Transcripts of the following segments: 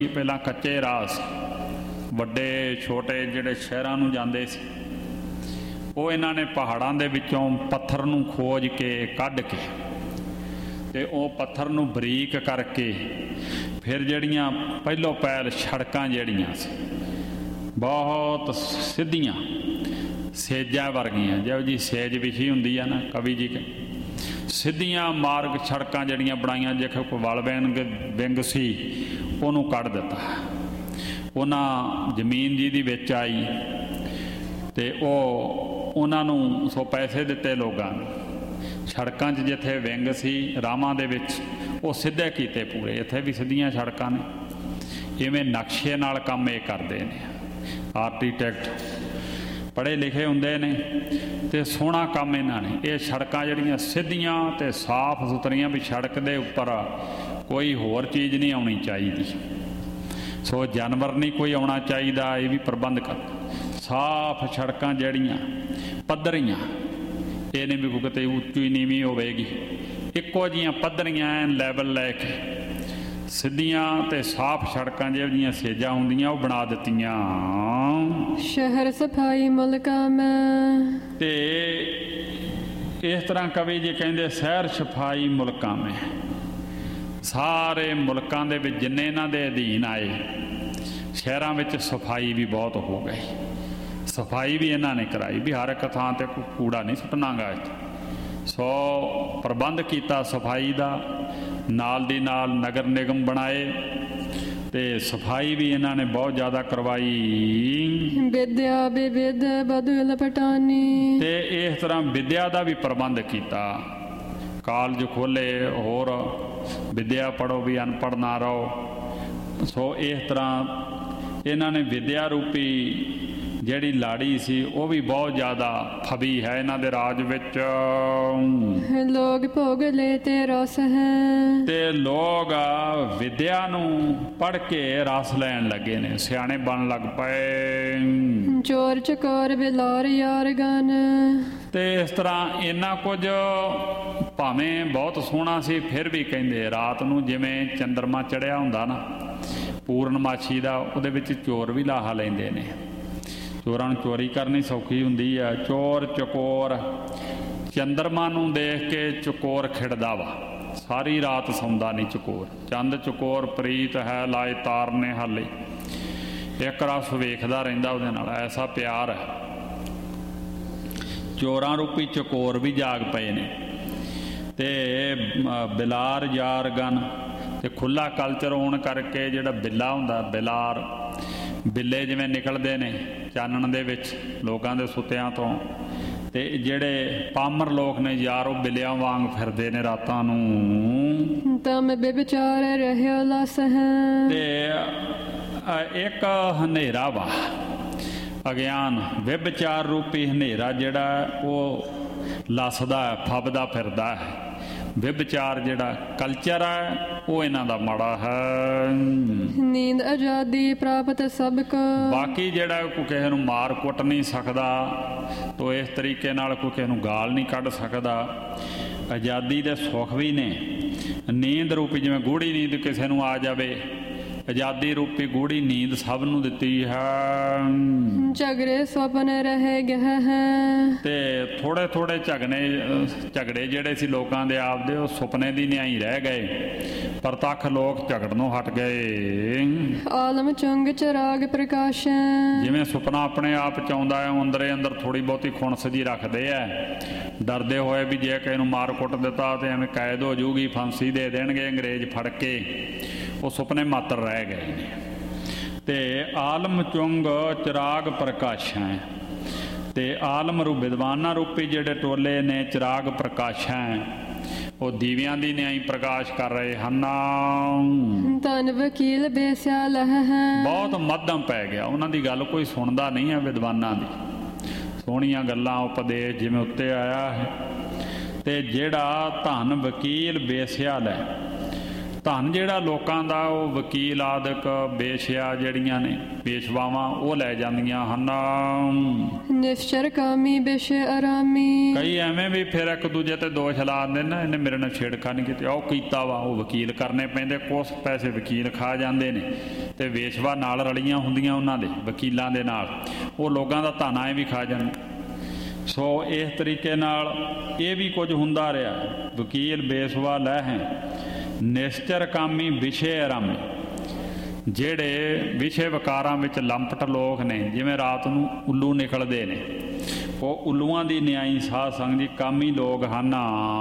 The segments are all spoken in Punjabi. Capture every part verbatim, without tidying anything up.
ਪਹਿਲਾਂ ਕੱਚੇ ਰਾਹ ਸੀ, ਵੱਡੇ ਛੋਟੇ ਜਿਹੜੇ ਸ਼ਹਿਰਾਂ ਨੂੰ ਜਾਂਦੇ ਸੀ, ਉਹ ਇਹਨਾਂ ਨੇ ਪਹਾੜਾਂ ਦੇ ਵਿੱਚੋਂ ਪੱਥਰ ਨੂੰ ਖੋਜ ਕੇ ਕੱਢ ਕੇ ਤੇ ਉਹ ਪੱਥਰ ਨੂੰ ਬਰੀਕ ਕਰਕੇ ਫਿਰ ਜਿਹੜੀਆਂ ਪਹਿਲੋਂ ਪਹਿਲ ਸੜਕਾਂ ਜਿਹੜੀਆਂ ਸੀ ਬਹੁਤ ਸਿੱਧੀਆਂ ਸੇਜਾਂ ਵਰਗੀਆਂ, ਜਿਹੋ ਜਿਹੀ ਸੇਜ ਵਿਛੀ ਹੁੰਦੀ ਆ ਨਾ, ਕਵੀ ਜੀ ਕੇ ਸਿੱਧੀਆਂ ਮਾਰਗ ਸੜਕਾਂ ਜਿਹੜੀਆਂ ਬਣਾਈਆਂ, ਜੇ ਕੋਈ ਵਲ ਵਿੰਗ ਵਿੰਗ ਸੀ ਉਹਨੂੰ ਕੱਢ ਦਿੱਤਾ। ਉਹਨਾਂ ਜ਼ਮੀਨ ਜੀ ਦੀ ਵਿੱਚ ਆਈ ਅਤੇ ਉਹ ਉਹਨਾਂ ਨੂੰ ਸੋ ਪੈਸੇ ਦਿੱਤੇ ਲੋਕਾਂ ਨੂੰ, ਸੜਕਾਂ 'ਚ ਜਿੱਥੇ ਵਿੰਗ ਸੀ ਰਾਹਾਂ ਦੇ ਵਿੱਚ ਉਹ ਸਿੱਧੇ ਕੀਤੇ ਪੂਰੇ। ਇੱਥੇ ਵੀ ਸਿੱਧੀਆਂ ਸੜਕਾਂ ਨੇ, ਇਵੇਂ ਨਕਸ਼ੇ ਨਾਲ ਕੰਮ ਇਹ ਕਰਦੇ ਨੇ। ਆਰਕੀਟੈਕਟ ਪੜ੍ਹੇ ਲਿਖੇ ਹੁੰਦੇ ਨੇ ਅਤੇ ਸੋਹਣਾ ਕੰਮ ਇਹਨਾਂ ਨੇ। ਇਹ ਸੜਕਾਂ ਜਿਹੜੀਆਂ ਸਿੱਧੀਆਂ ਅਤੇ ਸਾਫ ਸੁਥਰੀਆਂ, ਵੀ ਸੜਕ ਦੇ ਉੱਪਰ ਕੋਈ ਹੋਰ ਚੀਜ਼ ਨਹੀਂ ਆਉਣੀ ਚਾਹੀਦੀ, ਸੋ ਜਾਨਵਰ ਨਹੀਂ ਕੋਈ ਆਉਣਾ ਚਾਹੀਦਾ, ਇਹ ਵੀ ਪ੍ਰਬੰਧ ਕਰ। ਸਾਫ ਸੜਕਾਂ ਜਿਹੜੀਆਂ ਪੱਧਰੀਆਂ, ਇਹ ਨਹੀਂ ਵੀ ਕੋਈ ਕਿਤੇ ਉੱਚੀ ਨੀਵੀਂ ਹੋਵੇਗੀ, ਇੱਕੋ ਜਿਹੀਆਂ ਪੱਧਰੀਆਂ ਲੈਵਲ ਲੈ ਕੇ ਸਿੱਧੀਆਂ ਅਤੇ ਸਾਫ ਸੜਕਾਂ ਜਿਹੋ ਜਿਹੀਆਂ ਸੇਜਾਂ ਹੁੰਦੀਆਂ ਉਹ ਬਣਾ ਦਿੱਤੀਆਂ। ਸ਼ਹਿਰ ਸਫਾਈ ਮੁਲਕਾਂ ਮੈਂ, ਤੇ ਇਸ ਤਰ੍ਹਾਂ ਕਵੀ ਜੀ ਕਹਿੰਦੇ ਸ਼ਹਿਰ ਸਫਾਈ ਮੁਲਕਾਂ ਮੈਂ, ਸਾਰੇ ਮੁਲਕਾਂ ਦੇ ਵਿੱਚ ਜਿੰਨੇ ਇਹਨਾਂ ਦੇ ਅਧੀਨ ਆਏ ਸ਼ਹਿਰਾਂ ਵਿੱਚ ਸਫਾਈ ਵੀ ਬਹੁਤ ਹੋ ਗਈ। ਸਫਾਈ ਵੀ ਇਹਨਾਂ ਨੇ ਕਰਾਈ, ਵੀ ਹਰ ਇੱਕ ਥਾਂ 'ਤੇ ਕੋਈ ਕੂੜਾ ਨਹੀਂ ਸੁੱਟਣਾਗਾ ਇੱਥੇ, ਸੋ ਪ੍ਰਬੰਧ ਕੀਤਾ ਸਫਾਈ ਦਾ। ਨਾਲ ਦੀ ਨਾਲ ਨਗਰ ਨਿਗਮ ਬਣਾਏ ਅਤੇ ਸਫਾਈ ਵੀ ਇਹਨਾਂ ਨੇ ਬਹੁਤ ਜ਼ਿਆਦਾ ਕਰਵਾਈ। ਵਿਦਿਆ ਬੇਵਿਦ ਬਦੁਲ ਪਟਾਨੀ, ਅਤੇ ਇਸ ਤਰ੍ਹਾਂ ਵਿਦਿਆ ਦਾ ਵੀ ਪ੍ਰਬੰਧ ਕੀਤਾ। ਕਾਲਜ ਖੋਲ੍ਹੇ, ਹੋਰ ਵਿਦਿਆ ਪੜ੍ਹੋ, ਵੀ ਅਨਪੜ੍ਹ ਨਾ ਰਹੋ। ਸੋ ਇਸ ਤਰ੍ਹਾਂ ਇਹਨਾਂ ਨੇ ਵਿਦਿਆ ਰੂਪੀ ਜਿਹੜੀ ਲਾੜੀ ਸੀ ਉਹ ਵੀ ਬਹੁਤ ਜ਼ਿਆਦਾ ਫਬੀ ਹੈ ਇਹਨਾਂ ਦੇ ਰਾਜ ਵਿੱਚ। ਲੋਕ ਭੋਗ ਲੈ ਤੇ ਰਸ ਹੈ, ਤੇ ਲੋਕ ਵਿਦਿਆ ਨੂੰ ਪੜ੍ਹ ਕੇ ਰਸ ਲੈਣ ਲੱਗੇ ਨੇ, ਸਿਆਣੇ ਬਣਨ ਲੱਗ ਪਏ। ਚੋਰ ਚਕੋਰ ਬਿਲਾਰ ਯਾਰ ਗਨ, ਤੇ ਇਸ ਤਰ੍ਹਾਂ ਇੰਨਾ ਕੁਝ ਭਾਵੇਂ ਬਹੁਤ ਸੋਹਣਾ ਸੀ, ਫਿਰ ਵੀ ਕਹਿੰਦੇ ਰਾਤ ਨੂੰ ਜਿਵੇਂ ਚੰਦਰਮਾ ਚੜ੍ਹਿਆ ਹੁੰਦਾ ਨਾ ਪੂਰਨਮਾਸ਼ੀ ਦਾ, ਉਹਦੇ ਵਿੱਚ ਚੋਰ ਵੀ ਲਾਹਾ ਲੈਂਦੇ ਨੇ। ਚੋਰਾਂ ਨੂੰ ਚੋਰੀ ਕਰਨੀ ਸੌਖੀ ਹੁੰਦੀ ਆ। ਚੋਰ ਚਕੋਰ ਚੰਦਰਮਾ ਨੂੰ ਦੇਖ ਕੇ ਚਕੋਰ ਖਿੜਦਾ ਵਾ, ਸਾਰੀ ਰਾਤ ਸੌਂਦਾ ਨਹੀਂ ਚਕੋਰ। ਚੰਦ ਚਕੋਰ ਪ੍ਰੀਤ ਹੈ ਲਾਏ ਤਾਰ ਨੇ ਹਾਲੇ, ਇੱਕ ਰਸ ਵੇਖਦਾ ਰਹਿੰਦਾ ਉਹਦੇ ਨਾਲ, ਐਸਾ ਪਿਆਰ ਹੈ। ਚੋਰਾਂ ਰੂਪੀ ਚਕੋਰ ਵੀ ਜਾਗ ਪਏ ਨੇ। ਅਤੇ ਬਿਲਾਰ ਯਾਰ ਗਨ, ਅਤੇ ਖੁੱਲ੍ਹਾ ਕਲਚਰ ਹੋਣ ਕਰਕੇ ਜਿਹੜਾ ਬਿੱਲਾ ਹੁੰਦਾ, ਬਿਲਾਰ ਬਿੱਲੇ ਜਿਵੇਂ ਨਿਕਲਦੇ ਨੇ ਚਾਨਣ ਦੇ ਵਿੱਚ ਲੋਕਾਂ ਦੇ ਸੁੱਤਿਆਂ ਤੋਂ, ਅਤੇ ਜਿਹੜੇ ਪਾਮਰ ਲੋਕ ਨੇ ਯਾਰ ਉਹ ਬਿੱਲਿਆਂ ਵਾਂਗ ਫਿਰਦੇ ਨੇ ਰਾਤਾਂ ਨੂੰ। ਤਾਂ ਮੈਂ ਬੇਵਿਚਾਰ ਰਹਿਓ ਲਸ ਹੈ, ਅਤੇ ਇੱਕ ਹਨੇਰਾ ਵਾ ਅਗਿਆਨ, ਵਿਭਚਾਰ ਰੂਪੀ ਹਨੇਰਾ ਜਿਹੜਾ ਉਹ ਲੱਸਦਾ ਫੱਬਦਾ ਫਿਰਦਾ ਹੈ। ਵਿਭਚਾਰ ਜਿਹੜਾ ਕਲਚਰ ਹੈ ਉਹ ਇਹਨਾਂ ਦਾ ਮਾੜਾ ਹੈ। ਨੀਂਦ ਆਜ਼ਾਦੀ ਪ੍ਰਾਪਤ ਸਭ ਕੋ, ਬਾਕੀ ਜਿਹੜਾ ਕੋਈ ਕਿਸੇ ਨੂੰ ਮਾਰ ਕੁੱਟ ਨਹੀਂ ਸਕਦਾ, ਤੋ ਇਸ ਤਰੀਕੇ ਨਾਲ ਕੋਈ ਕਿਸੇ ਨੂੰ ਗਾਲ ਨਹੀਂ ਕੱਢ ਸਕਦਾ। ਆਜ਼ਾਦੀ ਦੇ ਸੁੱਖ ਵੀ ਨੇ। ਨੀਂਦ ਰੂਪੀ ਜਿਵੇਂ ਗੂੜੀ ਨੀਂਦ ਕਿਸੇ ਨੂੰ ਆ ਜਾਵੇ, ਆਜ਼ਾਦੀ ਰੂਪੀ ਗੂੜੀ ਨੀਂਦ ਸਭ ਨੂੰ ਦਿੱਤੀ ਹੈ। ਝਗੜੇ ਸੁਪਨ ਰਹਿ ਗਏ ਹੈ, ਤੇ ਥੋੜੇ ਥੋੜੇ ਝਗੜੇ ਝਗੜੇ ਜਿਹੜੇ ਸੀ ਲੋਕਾਂ ਦੇ ਆਪਦੇ, ਉਹ ਸੁਪਨੇ ਦੀ ਨਿਆਈ ਰਹਿ ਗਏ। ਪ੍ਰਤੱਖ ਲੋਕ ਝਗੜਨੋਂ ਹਟ ਗਏ। ਆਲਮ ਚੁੰਗ ਚਰਾਗ ਪ੍ਰਕਾਸ਼, ਜਿਵੇਂ ਸੁਪਨਾ ਆਪਣੇ ਆਪ ਚ ਆਉਂਦਾ ਹੈ, ਅੰਦਰੇ ਅੰਦਰ ਥੋੜੀ ਬਹੁਤੀ ਖੁਣਸ ਜੀ ਰੱਖਦੇ ਆ, ਡਰਦੇ ਹੋਏ ਵੀ ਜੇ ਕਿਸੇ ਨੂੰ ਮਾਰ ਕੁੱਟ ਦਿੱਤਾ ਤੇ ਐਵੇਂ ਕੈਦ ਹੋ ਜੂਗੀ, ਫਾਂਸੀ ਦੇ ਦੇਣਗੇ ਅੰਗਰੇਜ਼ ਫੜ ਕੇ। ਉਹ ਸੁਪਨੇ ਮਾਤਰ ਰਹਿ ਗਏ ਨੇ। ਅਤੇ ਆਲਮ ਚੁੰਗ ਚਿਰਾਗ ਪ੍ਰਕਾਸ਼ਾਂ, ਅਤੇ ਆਲਮ ਰੂ ਵਿਦਵਾਨਾਂ ਰੂਪੀ ਜਿਹੜੇ ਟੋਲੇ ਨੇ ਚਿਰਾਗ ਪ੍ਰਕਾਸ਼ਾਂ, ਉਹ ਦੀਵਿਆਂ ਦੀ ਨਿਆਈ ਪ੍ਰਕਾਸ਼ ਕਰ ਰਹੇ ਹਨ। ਧਨ ਵਕੀਲ ਬੇਸਿਆਲ ਹੈ, ਬਹੁਤ ਮੱਧਮ ਪੈ ਗਿਆ, ਉਹਨਾਂ ਦੀ ਗੱਲ ਕੋਈ ਸੁਣਦਾ ਨਹੀਂ ਹੈ ਵਿਦਵਾਨਾਂ ਦੀ। ਸੋਹਣੀਆਂ ਗੱਲਾਂ ਉਪਦੇਸ਼ ਜਿਵੇਂ ਉੱਤੇ ਆਇਆ ਹੈ। ਅਤੇ ਜਿਹੜਾ ਧਨ ਵਕੀਲ ਬੇਸਿਆਲ ਹੈ, ਧਨ ਜਿਹੜਾ ਲੋਕਾਂ ਦਾ ਉਹ ਵਕੀਲ ਆਦਿਕ ਬੇਸ਼ਿਆ ਜਿਹੜੀਆਂ ਨੇ ਪੇਸ਼ਵਾਵਾਂ ਉਹ ਲੈ ਜਾਂਦੀਆਂ ਹਨ। ਨਿਸ਼ਚਰ ਕਾਮੀ ਬੇਸ਼ ਆਰਾਮੀ, ਕਈ ਐਵੇਂ ਵੀ ਫਿਰ ਇੱਕ ਦੂਜੇ ਤੇ ਦੋਸ਼ ਲਾ ਦਿੰਦੇ ਨਾ, ਇਹਨੇ ਮੇਰੇ ਨਾਲ ਛੇੜਖਾਨੀ ਕੀਤੀ, ਉਹ ਕੀਤਾ ਵਾ, ਉਹ ਵਕੀਲ ਕਰਨੇ ਪੈਂਦੇ, ਕੁਛ ਪੈਸੇ ਵਕੀਲ ਖਾ ਜਾਂਦੇ ਨੇ ਤੇ ਵੇਸ਼ਵਾ ਨਾਲ ਰਲੀਆਂ ਹੁੰਦੀਆਂ ਉਹਨਾਂ ਦੇ ਵਕੀਲਾਂ ਦੇ ਨਾਲ, ਉਹ ਲੋਕਾਂ ਦਾ ਧਨ ਐਂ ਵੀ ਖਾ ਜਾਣ। ਸੋ ਇਸ ਤਰੀਕੇ ਨਾਲ ਇਹ ਵੀ ਕੁਝ ਹੁੰਦਾ ਰਿਹਾ। ਵਕੀਲ ਬੇਸਵਾ ਲੈ ਹੈ ਨਿਸ਼ਚਰ ਕਾਮੀ ਵਿਸ਼ੇ ਆਰਾਮੀ, ਜਿਹੜੇ ਵਿਸ਼ੇ ਵਿਕਾਰਾਂ ਵਿੱਚ ਲੰਪਟ ਲੋਕ ਨੇ, ਜਿਵੇਂ ਰਾਤ ਨੂੰ ਉੱਲੂ ਨਿਕਲਦੇ ਨੇ, ਉਹ ਉੱਲੂਆਂ ਦੀ ਨਿਆਈ ਸਾਧ ਸੰਗ ਜੀ ਕਾਮੀ ਲੋਕ ਹਨ।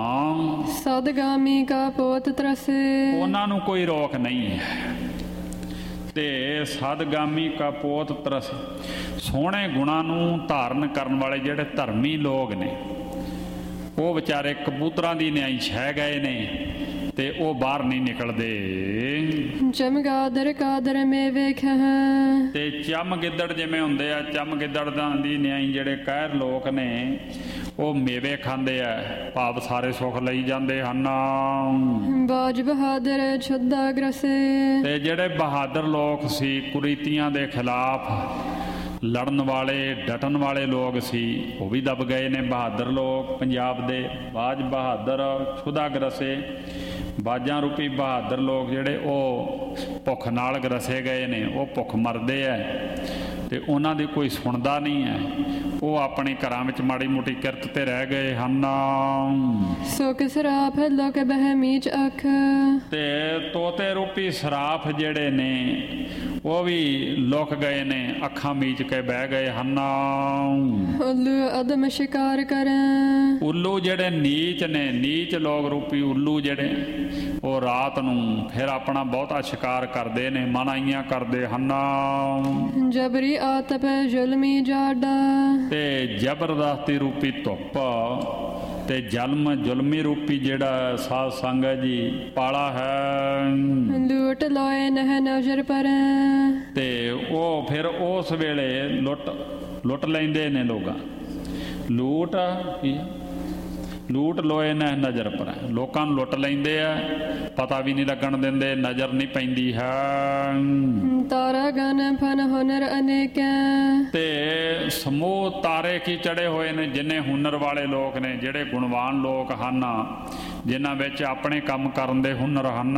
ਸਦਗਾਮੀ ਕਾ ਪੋਤ ਤਰਸੇ, ਉਹਨਾਂ ਨੂੰ ਕੋਈ ਰੋਕ ਨਹੀਂ ਹੈ। ਤੇ ਸਦਗਾਮੀ ਕਾ ਪੋਤ ਤਰਸ, ਸੋਹਣੇ ਗੁਣਾਂ ਨੂੰ ਧਾਰਨ ਕਰਨ ਵਾਲੇ ਜਿਹੜੇ ਧਰਮੀ ਲੋਕ ਨੇ, ਉਹ ਵਿਚਾਰੇ ਕਬੂਤਰਾਂ ਦੀ ਨਿਆਈ ਛਹਿ ਗਏ ਨੇ ਤੇ ਉਹ ਬਾਹਰ ਨਹੀਂ ਨਿਕਲਦੇ। ਚਮਗਾਦਰ ਕਾਦਰ ਮੇ ਵੇਖਿਆ ਹੈ, ਤੇ ਚਮ ਗਿੱਦੜ ਜਿਵੇਂ ਹੁੰਦੇ ਆ, ਚਮ ਗਿੱਦੜਾਂ ਦੀ ਨਿਆਈ ਜਿਹੜੇ ਕਹਿਰ ਲੋਕ ਨੇ, ਉਹ ਮੇਵੇ ਖਾਂਦੇ ਆ, ਭਾਵ ਸਾਰੇ ਸੁੱਖ ਲਈ ਜਾਂਦੇ ਹਨ। ਬਾਜ ਬਹਾਦਰ ਛੁੱਦਾ ਗ੍ਰਸੇ, ਤੇ ਜਿਹੜੇ ਬਹਾਦਰ ਲੋਕ ਸੀ, ਕੁਰੀਤੀਆਂ ਦੇ ਖਿਲਾਫ ਲੜਨ ਵਾਲੇ ਡਟਣ ਵਾਲੇ ਲੋਕ ਸੀ, ਉਹ ਵੀ ਦਬ ਗਏ ਨੇ। ਬਹਾਦਰ ਲੋਕ ਪੰਜਾਬ ਦੇ, ਬਾਜ ਬਹਾਦਰ ਛੁਦਾ ਗ੍ਰਸੇ, ਬਾਜਾਂ ਰੂਪੀ ਬਹਾਦਰ ਲੋਕ ਜਿਹੜੇ ਉਹ ਭੁੱਖ ਨਾਲ ਗਰਸੇ ਗਏ ਨੇ, ਉਹ ਭੁੱਖ ਮਰਦੇ ਆ ਤੇ ਉਹਨਾਂ ਦੀ ਕੋਈ ਸੁਣਦਾ ਨਹੀਂ ਹੈ। ਉਹ ਆਪਣੇ ਘਰਾਂ ਵਿੱਚ ਮਾੜੀ ਮੋਟੀ ਕਿਰਤ ਤੇ ਰਹਿ ਗਏ ਹਨ। ਸੁਖ ਸਰਾਫ ਲੋਕ ਬਹਿਮੀਚ ਅੱਖ, ਤੇ ਤੋਤੇ ਰੂਪੀ ਸਰਾਫ ਜਿਹੜੇ ਨੇ ਉਹ ਵੀ ਲੁਕ ਗਏ ਨੇ, ਅੱਖਾਂ ਮੀਚ ਕੇ ਬਹਿ ਗਏ ਹਨ। ਉੱਲੂ ਅਦਮ ਸ਼ਿਕਾਰ ਕਰ, ਉੱਲੂ ਜਿਹੜੇ ਨੀਚ ਨੇ, ਨੀਚ ਲੋਕ ਰੂਪੀ ਉੱਲੂ ਜਿਹੜੇ, ਉਹ ਰਾਤ ਨੂੰ ਫਿਰ ਆਪਣਾ ਬਹੁਤਾ ਸ਼ਿਕਾਰ ਕਰਦੇ ਨੇ, ਮਨਾਈਆਂ ਕਰਦੇ ਹਨ। ਜਬਰੀ ਆਤਪ ਜ਼ੁਲਮੀ ਜਾਡਾ, ਤੇ ਜ਼ਬਰਦਸਤੀ ਰੂਪੀ ਧੁੱਪ ਤੇ ਜਲਮ ਜ਼ੁਲਮੀ ਰੂਪੀ ਜਿਹੜਾ ਸਾਧ ਸੰਗ ਹੈ ਜੀ ਪਾਲਾ ਹੈ। ਲੂਟ ਲੋਏ ਨਹਿ ਨਜ਼ਰ ਪਰ, ਤੇ ਉਹ ਫਿਰ ਉਸ ਵੇਲੇ ਲੁੱਟ ਲੁੱਟ ਲੈਂਦੇ ਨੇ ਲੋਕਾਂ। ਲੂਟ ਕੀ ਲੂਟ ਲੋਏ ਨੇ ਨਜ਼ਰ ਪਰ, ਲੋਕਾਂ ਨੂੰ ਲੁੱਟ ਲੈਂਦੇ ਆ, ਪਤਾ ਵੀ ਨਹੀਂ ਲੱਗਣ ਦਿੰਦੇ, ਨਜ਼ਰ ਨਹੀਂ ਪੈਂਦੀ ਹੈ। ਤਾਰਾ ਗਨ ਫਨ ਹੁਨਰ ਅਨੇਕ, ਤੇ ਸਮੂਹ ਤਾਰੇ ਕੀ ਚੜੇ ਹੋਏ ਨੇ, ਜਿੰਨੇ ਹੁਨਰ ਵਾਲੇ ਲੋਕ ਨੇ, ਜਿਹੜੇ ਗੁਣਵਾਨ ਲੋਕ ਹਨ, ਜਿਨ੍ਹਾਂ ਵਿੱਚ ਆਪਣੇ ਕੰਮ ਕਰਨ ਦੇ ਹੁਨਰ ਹਨ।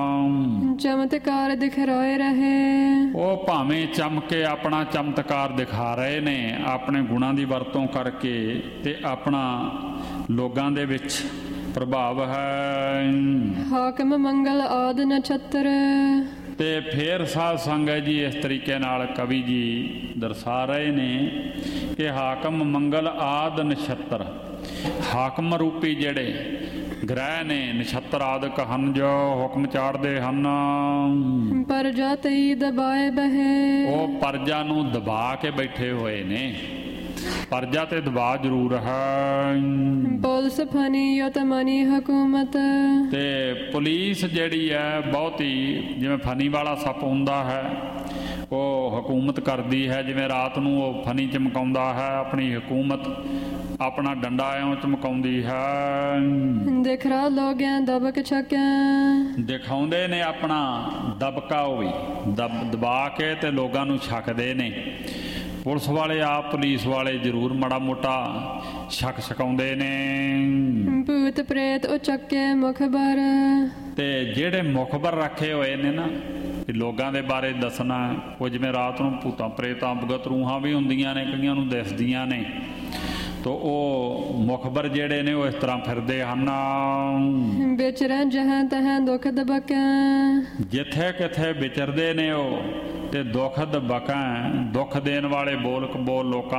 ਚਮਤਕਾਰ ਦਿਖਾਏ ਰਹੇ, ਉਹ ਭਾਵੇਂ ਚਮਕੇ ਆਪਣਾ ਚਮਤਕਾਰ ਦਿਖਾ ਰਹੇ ਨੇ, ਆਪਣੇ ਗੁਣਾਂ ਦੀ ਵਰਤੋਂ ਕਰਕੇ, ਤੇ ਆਪਣਾ ਲੋਕਾਂ ਦੇ ਵਿੱਚ ਪ੍ਰਭਾਵ ਹੈ। ਹਾਕਮ ਮੰਗਲ ਆਦ ਨਛੱਤਰ, ਤੇ ਫਿਰ ਸਾਧ ਸੰਗਤ ਜੀ ਇਸ ਤਰੀਕੇ ਨਾਲ ਕਵੀ ਜੀ ਦਰਸਾ ਰਹੇ ਨੇ ਕਿ ਹਾਕਮ ਮੰਗਲ ਆਦ ਨਛੱਤਰ, ਹਾਕਮ ਰੂਪੀ ਜਿਹੜੇ ਗ੍ਰਹਿ ਨੇ, ਨਛੱਤਰ ਆਦਿਕ ਹਨ, ਜੋ ਹੁਕਮ ਚਾੜਦੇ ਹਨ। ਪਰਜਾ ਤਈ ਦਬਾਏ ਬਹਿ, ਉਹ ਪਰਜਾ ਨੂੰ ਦਬਾ ਕੇ ਬੈਠੇ ਹੋਏ ਨੇ। ਪਰਜਾ ਤੇ ਦਬਾ ਜ਼ਰੂਰ ਹੈ। ਪੁਲਿਸ ਫਨੀ ਯਤ ਮਨੀ ਹਕੂਮਤ, ਤੇ ਪੁਲਿਸ ਜਿਹੜੀ ਹੈ ਬਹੁਤੀ, ਜਿਵੇਂ ਫਨੀ ਵਾਲਾ ਸੱਪ ਹੁੰਦਾ ਹੈ, ਉਹ ਹਕੂਮਤ ਕਰਦੀ ਹੈ। ਜਿਵੇਂ ਰਾਤ ਨੂੰ ਉਹ ਫਨੀ ਚਮਕਾਉਂਦਾ ਹੈ, ਆਪਣੀ ਹਕੂਮਤ ਆਪਣਾ ਡੰਡਾ ਇਉਂ ਚਮਕਾਉਂਦੀ ਹੈ। ਦਿਖਰਾ ਲੋਗਿਆਂ ਦਬਕ ਛਕਿਆ, ਦਿਖਾਉਂਦੇ ਨੇ ਆਪਣਾ ਦਬਕਾ, ਉਹ ਵੀ ਦਬ ਦਬਾ ਕੇ ਤੇ ਲੋਕਾਂ ਨੂੰ ਛਕਦੇ ਨੇ। ਪੁਲਿਸ ਵਾਲੇ ਆਪ ਪੁਲਿਸ ਵਾਲੇ ਜ਼ਰੂਰ ਮਾੜਾ ਮੋਟਾ ਛਕ ਛਕਾਉਂਦੇ ਨੇ। ਭੂਤ ਪ੍ਰੇਤ ਉਹ ਚੱਕੇ ਮੁਖਬਰ, ਤੇ ਜਿਹੜੇ ਮੁਖਬਰ ਰੱਖੇ ਹੋਏ ਨੇ ਨਾ ਲੋਕਾਂ ਦੇ ਬਾਰੇ ਦੱਸਣਾ, ਉਹ ਜਿਵੇਂ ਰਾਤ ਨੂੰ ਭੂਤਾਂ ਪ੍ਰੇਤਾਂ ਭਗਤ ਰੂਹਾਂ ਵੀ ਹੁੰਦੀਆਂ ਨੇ, ਕਈਆਂ ਨੂੰ ਦਿਸਦੀਆਂ ਨੇ, ਤੋ ਉਹ ਮੁਖਬਰ ਜਿਹੜੇ ਨੇ ਉਹ ਇਸ ਤਰ੍ਹਾਂ ਫਿਰਦੇ ਹਨ। ਵਿਚਰਨ ਜਹਾਂ ਤਹਾਂ ਦੁੱਖ ਦਬਕਾ, ਜਿੱਥੇ ਕਿੱਥੇ ਵਿਚਰਦੇ ਨੇ ਉਹ, ਤੇ ਦੁੱਖ ਦਬਕਾ, ਦੁੱਖ ਦੇਣ ਵਾਲੇ ਬੋਲ ਕਬੋਲ ਲੋਕਾਂ